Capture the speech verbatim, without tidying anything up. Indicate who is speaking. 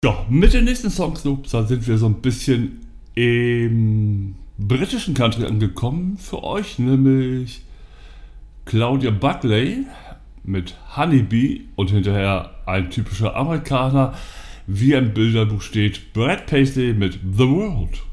Speaker 1: Ja, mit den nächsten Songs da sind wir so ein bisschen im britischen Country angekommen für euch, nämlich Claudia Buckley mit Honeybee und hinterher ein typischer Amerikaner, wie im Bilderbuch steht, Brad Paisley mit The World.